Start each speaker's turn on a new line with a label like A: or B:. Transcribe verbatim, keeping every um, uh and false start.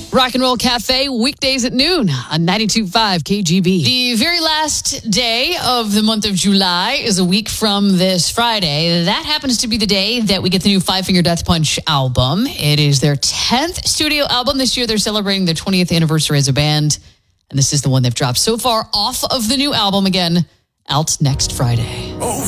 A: Rock and Roll Cafe, weekdays at noon on ninety-two point five K G B. The very last day of the month of July is a week from this Friday. That happens to be the day that we get the new Five Finger Death Punch album. It is their tenth studio album. This year they're celebrating their twentieth anniversary as a band. And this is the one they've dropped so far off of the new album again, out next Friday.
B: Oh,